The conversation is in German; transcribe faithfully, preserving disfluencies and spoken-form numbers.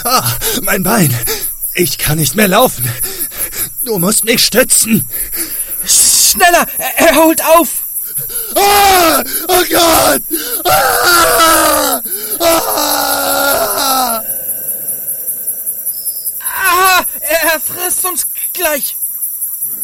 Ah, mein Bein. Ich kann nicht mehr laufen. Du musst mich stützen. Schneller, er, er holt auf. Ah, oh Gott. Ah, ah. Ah, er frisst uns gleich.